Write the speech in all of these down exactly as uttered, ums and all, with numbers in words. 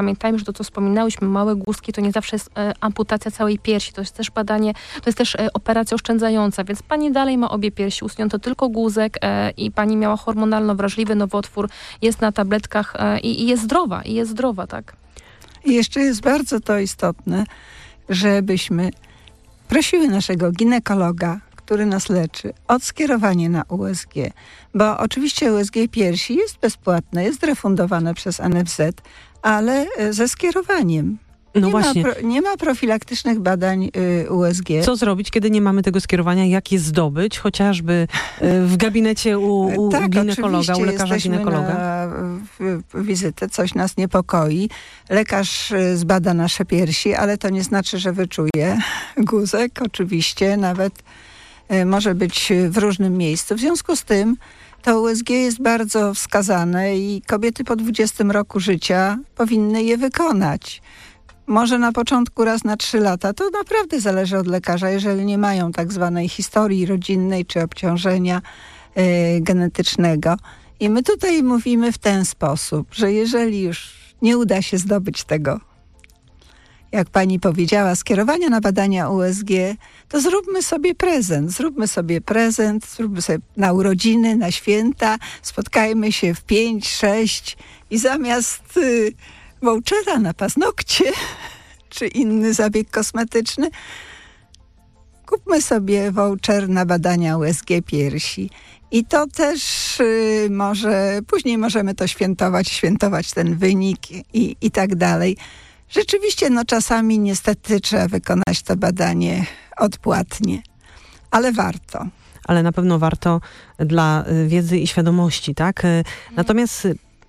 pamiętajmy, że to, co wspominałyśmy, małe guzki, to nie zawsze jest e, amputacja całej piersi. To jest też badanie, to jest też e, operacja oszczędzająca, więc pani dalej ma obie piersi, usunięto tylko guzek e, i pani miała hormonalno wrażliwy nowotwór, jest na tabletkach e, i, i jest zdrowa, i jest zdrowa, tak. I jeszcze jest bardzo to istotne, żebyśmy prosiły naszego ginekologa, który nas leczy, o skierowanie na U S G. Bo oczywiście U S G piersi jest bezpłatne, jest refundowane przez N F Z, ale ze skierowaniem. No nie, właśnie. ma pro, nie ma profilaktycznych badań y, U S G. Co zrobić, kiedy nie mamy tego skierowania? Jak je zdobyć? Chociażby y, w gabinecie u, u tak, ginekologa, u lekarza ginekologa? Na w, w wizytę, coś nas niepokoi. Lekarz y, zbada nasze piersi, ale to nie znaczy, że wyczuje guzek. Oczywiście nawet y, może być w różnym miejscu. W związku z tym to U S G jest bardzo wskazane i kobiety po dwudziestym roku życia powinny je wykonać. Może na początku raz na trzy lata. To naprawdę zależy od lekarza, jeżeli nie mają tak zwanej historii rodzinnej czy obciążenia y, genetycznego. I my tutaj mówimy w ten sposób, że jeżeli już nie uda się zdobyć tego, jak pani powiedziała, skierowania na badania U S G, to zróbmy sobie prezent. Zróbmy sobie prezent, zróbmy sobie na urodziny, na święta, spotkajmy się w pięć, sześć i zamiast y, vouchera na paznokcie czy inny zabieg kosmetyczny, kupmy sobie voucher na badania U S G piersi. I to też y, może, później możemy to świętować, świętować ten wynik i, i tak dalej. Rzeczywiście, no czasami niestety trzeba wykonać to badanie odpłatnie, ale warto. Ale na pewno warto dla wiedzy i świadomości, tak? Natomiast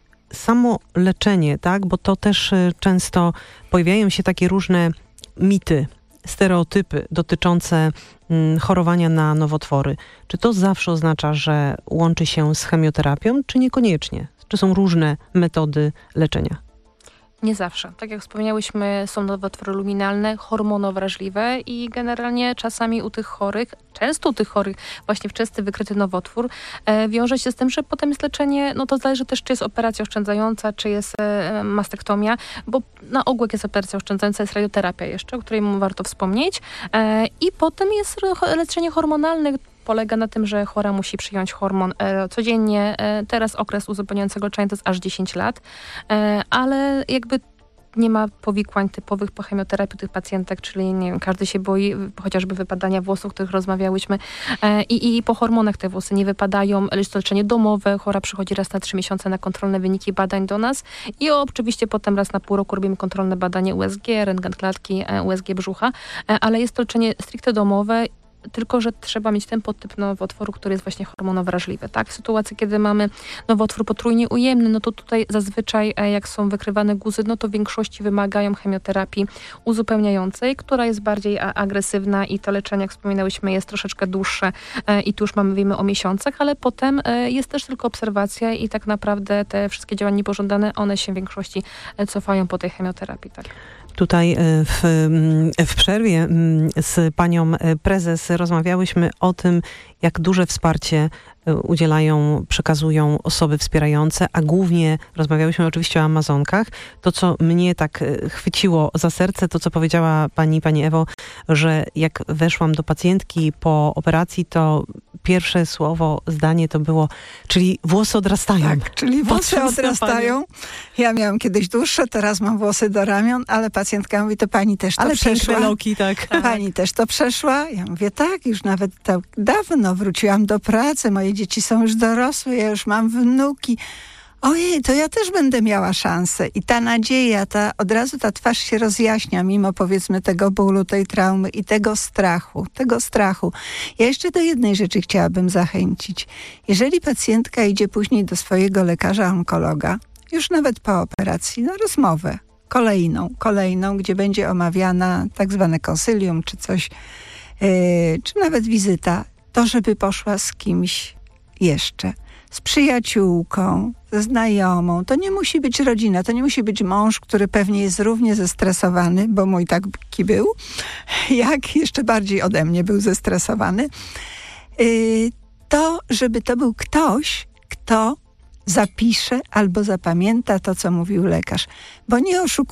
samo leczenie, tak? Bo to też często pojawiają się takie różne mity, stereotypy dotyczące mm, chorowania na nowotwory. Czy to zawsze oznacza, że łączy się z chemioterapią, czy niekoniecznie? Czy są różne metody leczenia? Nie zawsze. Tak jak wspomniałyśmy, są nowotwory luminalne, hormonowrażliwe i generalnie czasami u tych chorych, często u tych chorych właśnie wczesny wykryty nowotwór e, wiąże się z tym, że potem jest leczenie, no to zależy też, czy jest operacja oszczędzająca, czy jest e, mastektomia, bo na ogół jak jest operacja oszczędzająca, jest radioterapia jeszcze, o której warto wspomnieć e, i potem jest leczenie hormonalne, polega na tym, że chora musi przyjąć hormon e, codziennie. E, teraz okres uzupełniającego leczenia to jest aż dziesięć lat, e, ale jakby nie ma powikłań typowych po chemioterapii tych pacjentek, czyli nie wiem, każdy się boi chociażby wypadania włosów, o których rozmawiałyśmy e, i, i po hormonach te włosy nie wypadają. Jest to leczenie domowe, chora przychodzi raz na trzy miesiące na kontrolne wyniki badań do nas i oczywiście potem raz na pół roku robimy kontrolne badanie U S G, rentgen klatki, e, U S G brzucha, e, ale jest to leczenie stricte domowe. Tylko że trzeba mieć ten podtyp nowotworu, który jest właśnie hormonowrażliwy. Tak? W sytuacji, kiedy mamy nowotwór potrójnie ujemny, no to tutaj zazwyczaj jak są wykrywane guzy, no to w większości wymagają chemioterapii uzupełniającej, która jest bardziej agresywna i to leczenie, jak wspominałyśmy, jest troszeczkę dłuższe i tu już mamy, mówimy o miesiącach, ale potem jest też tylko obserwacja i tak naprawdę te wszystkie działania niepożądane, one się w większości cofają po tej chemioterapii. Tak? Tutaj w, w przerwie z panią prezes rozmawiałyśmy o tym, jak duże wsparcie udzielają, przekazują osoby wspierające, a głównie rozmawiałyśmy oczywiście o Amazonkach. To, co mnie tak chwyciło za serce, to co powiedziała pani, pani Ewo, że jak weszłam do pacjentki po operacji, to pierwsze słowo, zdanie to było, czyli włosy odrastają. Tak, czyli włosy Patrząc odrastają. Ja miałam kiedyś dłuższe, teraz mam włosy do ramion, ale pacjentka mówi, to pani też to ale przeszła. Ale loki, tak. Pani też to przeszła? Ja mówię, tak, już nawet tak dawno wróciłam do pracy, moje dzieci są już dorosłe, ja już mam wnuki. Ojej, to ja też będę miała szansę. I ta nadzieja, ta, od razu ta twarz się rozjaśnia, mimo powiedzmy tego bólu, tej traumy i tego strachu, tego strachu. Ja jeszcze do jednej rzeczy chciałabym zachęcić. Jeżeli pacjentka idzie później do swojego lekarza onkologa, już nawet po operacji, na rozmowę kolejną, kolejną, gdzie będzie omawiana tak zwane konsylium, czy coś, yy, czy nawet wizyta, to żeby poszła z kimś jeszcze. Z przyjaciółką, ze znajomą. To nie musi być rodzina, to nie musi być mąż, który pewnie jest równie zestresowany, bo mój taki był, jak jeszcze bardziej ode mnie był zestresowany. Yy, to, żeby to był ktoś, kto zapisze albo zapamięta to, co mówił lekarz. Bo nie oszukujmy